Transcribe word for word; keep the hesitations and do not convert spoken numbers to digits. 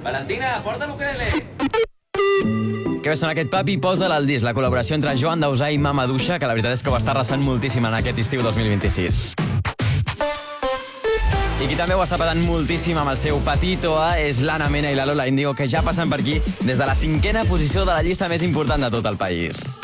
Valentina, porta l'ukelele. Que bé sona aquest Papi, posa'l al disc, la col·laboració entre Joan Dausà i Mama Duixa, que la veritat és que ho està arrasant moltíssim en aquest estiu dos mil vint-i-sis. I qui també ho està patant moltíssim amb el seu Patito A és l'Anna Mena i la Lola Índigo, que ja passen per aquí des de la cinquena posició de la llista més important de tot el país.